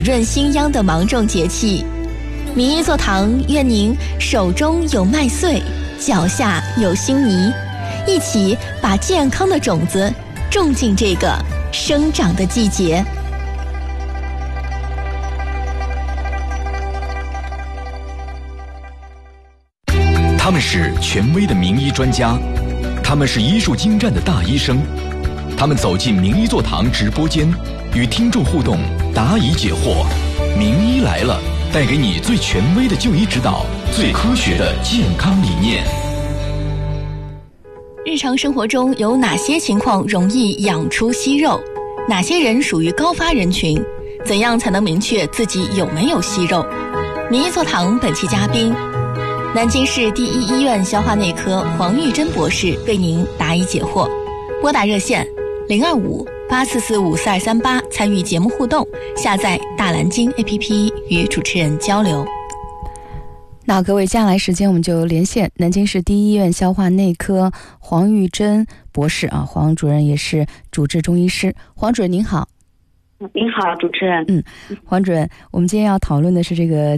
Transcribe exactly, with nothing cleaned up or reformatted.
润心央的芒种节气。名医座堂愿您手中有麦穗，脚下有新泥，一起把健康的种子种进这个生长的季节。 他们是权威的名医专家，他们是医术精湛的大医生，他们走进名医座堂直播间，与听众互动，答疑解惑。名医来了，带给你最权威的就医指导，最科学的健康理念。 日常生活中有哪些情况容易养出息肉？哪些人属于高发人群？怎样才能明确自己有没有息肉？名医座堂本期嘉宾，南京市第一医院消化内科黄玉珍博士为您答疑解惑。拨打热线零二五八四四五四二三八参与节目互动，下载大蓝鲸 A P P 与主持人交流。 那各位，接下来时间我们就连线南京市第一医院消化内科黄玉珍博士啊，黄主任也是主治中医师。黄主任您好。 您好，主持人。 嗯，黄主任，我们今天要讨论的是这个